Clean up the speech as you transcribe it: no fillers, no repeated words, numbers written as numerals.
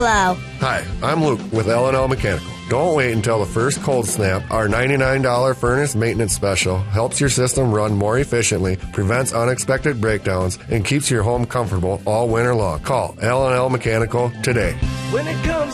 Hello. Hi, I'm Luke with L&L Mechanical. Don't wait until the first cold snap. Our $99 furnace maintenance special helps your system run more efficiently, prevents unexpected breakdowns, and keeps your home comfortable all winter long. Call L&L Mechanical today. When it comes